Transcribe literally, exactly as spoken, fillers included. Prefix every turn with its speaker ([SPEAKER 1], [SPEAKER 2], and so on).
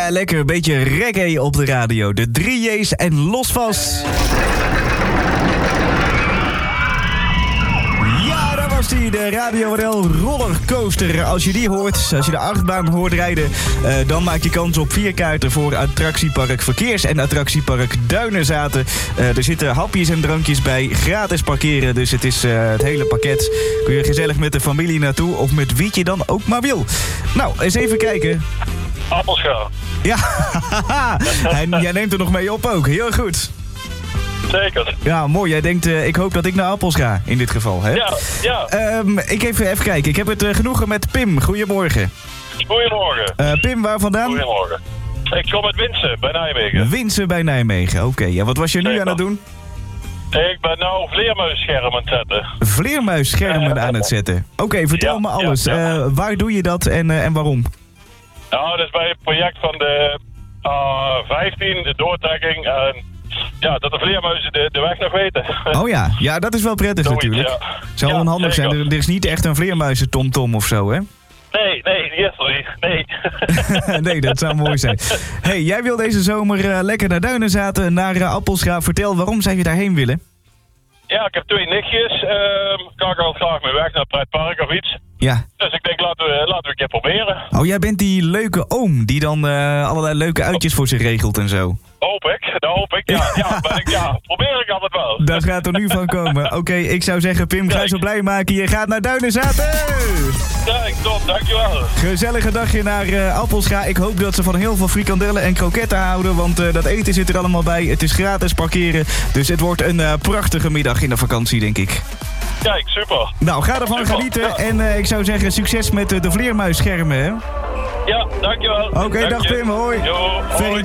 [SPEAKER 1] Ja, lekker. Een beetje reggae op de radio. De drie J's en los vast. Ja, daar was die. De Radio R L Rollercoaster. Als je die hoort, als je de achtbaan hoort rijden... Uh, dan maak je kans op vier kaarten voor attractiepark Verkeers... en attractiepark Duinenzaten. Uh, er zitten hapjes en drankjes bij. Gratis parkeren, dus het is uh, het hele pakket. Kun je gezellig met de familie naartoe... of met wie je dan ook maar wil. Nou, eens even kijken...
[SPEAKER 2] Appelscha.
[SPEAKER 1] Ja, en jij neemt er nog mee op ook. Heel goed.
[SPEAKER 2] Zeker.
[SPEAKER 1] Ja, mooi. Jij denkt, uh, ik hoop dat ik naar Appels ga, in dit geval, hè?
[SPEAKER 2] Ja, ja.
[SPEAKER 1] Um, ik even, even kijken. Ik heb het uh, genoegen met Pim. Goedemorgen.
[SPEAKER 2] Goedemorgen.
[SPEAKER 1] Uh, Pim, waar vandaan?
[SPEAKER 2] Goedemorgen. Ik kom uit Winsen, bij Nijmegen.
[SPEAKER 1] Winsen bij Nijmegen, oké. Okay. Ja, wat was je nu
[SPEAKER 2] Zeker.
[SPEAKER 1] aan het doen?
[SPEAKER 2] Ik ben nou vleermuisschermen aan het zetten.
[SPEAKER 1] Vleermuisschermen uh, aan het zetten. Oké, okay, vertel
[SPEAKER 2] ja,
[SPEAKER 1] me alles. Ja, ja. Uh, waar doe je dat en, uh, en waarom?
[SPEAKER 2] Nou, dat is bij het project van de A vijftien, de doortrekking. En ja, dat de vleermuizen de, de weg nog weten.
[SPEAKER 1] Oh ja, ja, dat is wel prettig
[SPEAKER 2] Zoiets,
[SPEAKER 1] natuurlijk.
[SPEAKER 2] Ja.
[SPEAKER 1] Zou
[SPEAKER 2] ja,
[SPEAKER 1] onhandig
[SPEAKER 2] zeker.
[SPEAKER 1] zijn. Er, er is niet echt een vleermuizen-tomtom of zo, hè?
[SPEAKER 2] Nee, nee, die is er niet. Nee.
[SPEAKER 1] Nee, dat zou mooi zijn. Hey, jij wil deze zomer uh, lekker naar Duinenzaten, naar uh, Appelscha. Vertel, waarom zou je daarheen willen?
[SPEAKER 2] Ja, ik heb twee nichtjes. Uh, kan ik al graag mee weg naar het pretpark of iets.
[SPEAKER 1] Ja.
[SPEAKER 2] Dus ik denk, laten we, laten we een keer proberen.
[SPEAKER 1] Oh, jij bent die leuke oom die dan uh, allerlei leuke uitjes voor zich regelt en zo.
[SPEAKER 2] Hoop ik, dat hoop ik. Ja, ja, ben ik, ja probeer ik altijd wel.
[SPEAKER 1] Dat gaat er nu van komen. Oké, okay, ik zou zeggen, Pim, ga je zo blij maken. Je gaat naar Duinenzaten!
[SPEAKER 2] Kijk, top, dankjewel.
[SPEAKER 1] Gezellige dagje naar uh, Appelscha. Ik hoop dat ze van heel veel frikandellen en kroketten houden, want uh, dat eten zit er allemaal bij. Het is gratis parkeren, dus het wordt een uh, prachtige middag in de vakantie, denk ik.
[SPEAKER 2] Kijk, super.
[SPEAKER 1] Nou, ga ervan
[SPEAKER 2] super,
[SPEAKER 1] genieten
[SPEAKER 2] ja.
[SPEAKER 1] en uh, ik zou zeggen, succes met uh, de vleermuisschermen, hè?
[SPEAKER 2] Ja, dankjewel.
[SPEAKER 1] Oké, okay, dag Pim, hoi.
[SPEAKER 2] Jo, hoi.